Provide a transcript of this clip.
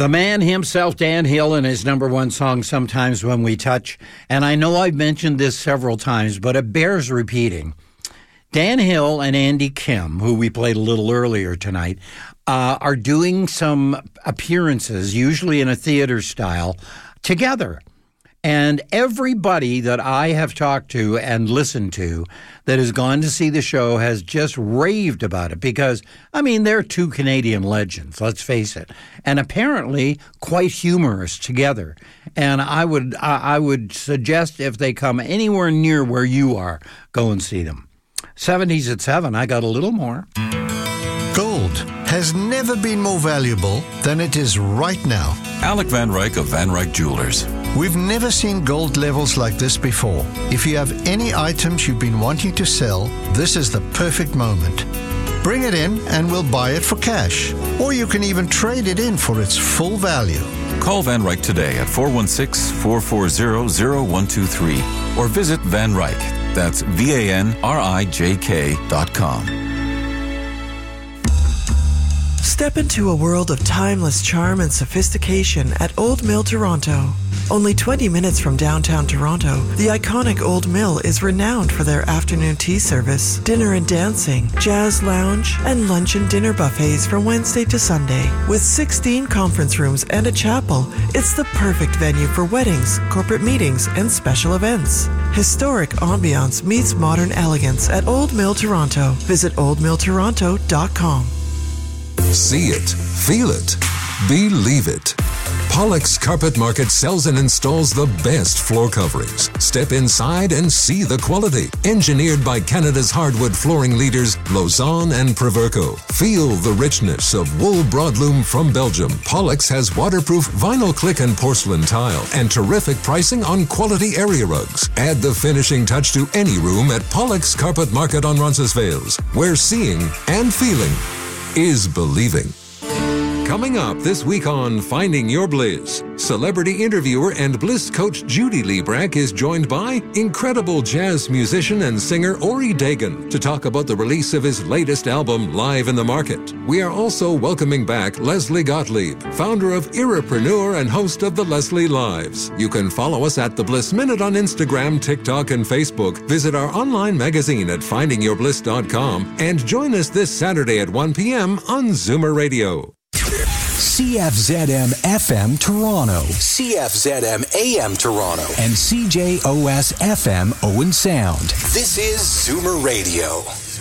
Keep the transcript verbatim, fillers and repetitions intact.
The man himself, Dan Hill, and his number one song, Sometimes When We Touch. And I know I've mentioned this several times, but it bears repeating. Dan Hill and Andy Kim, who we played a little earlier tonight, uh, are doing some appearances, usually in a theater style, together. And everybody that I have talked to and listened to that has gone to see the show has just raved about it because, I mean, they're two Canadian legends, let's face it, and apparently quite humorous together. And I would, I would suggest if they come anywhere near where you are, go and see them. seventies at seven, I got a little more. Gold has never been more valuable than it is right now. Alec Van Ryk of Van Ryk Jewelers. We've never seen gold levels like this before. If you have any items you've been wanting to sell, this is the perfect moment. Bring it in and we'll buy it for cash. Or you can even trade it in for its full value. Call Van Ryk today at four one six, four four zero, zero one two three or visit Van Ryk. That's V A N R I J K dot com. Step into a world of timeless charm and sophistication at Old Mill Toronto. Only twenty minutes from downtown Toronto, the iconic Old Mill is renowned for their afternoon tea service, dinner and dancing, jazz lounge, and lunch and dinner buffets from Wednesday to Sunday. With sixteen conference rooms and a chapel, it's the perfect venue for weddings, corporate meetings, and special events. Historic ambiance meets modern elegance at Old Mill Toronto. Visit old mill toronto dot com. See it, feel it, believe it. Pollock's Carpet Market sells and installs the best floor coverings. Step inside and see the quality. Engineered by Canada's hardwood flooring leaders, Lausanne and Proverco. Feel the richness of wool broadloom from Belgium. Pollock's has waterproof vinyl click and porcelain tile and terrific pricing on quality area rugs. Add the finishing touch to any room at Pollock's Carpet Market on Roncesvalles, where seeing and feeling is believing. Coming up this week on Finding Your Bliss, celebrity interviewer and Bliss coach Judy Liebrecht is joined by incredible jazz musician and singer Ori Dagan to talk about the release of his latest album, Live in the Market. We are also welcoming back Leslie Gottlieb, founder of Irrepreneur and host of the Leslie Lives. You can follow us at The Bliss Minute on Instagram, TikTok, and Facebook. Visit our online magazine at finding your bliss dot com and join us this Saturday at one p.m. on Zoomer Radio. C F Z M F M Toronto, C F Z M A M Toronto, and C J O S F M Owen Sound. This is Zoomer Radio.